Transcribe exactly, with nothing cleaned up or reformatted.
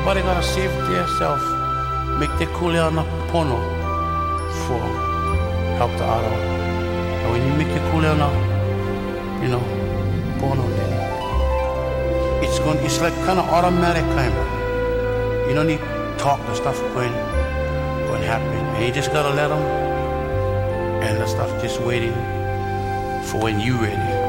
Everybody gotta save themselves. Make the kuleana pono for help the other. And when you make the kuleana, you know, pono, then it's going. It's like kind of automatic kind of. You don't need to talk. The stuff going, going to happen, and you just gotta let them. And the stuff just waiting for when you ready.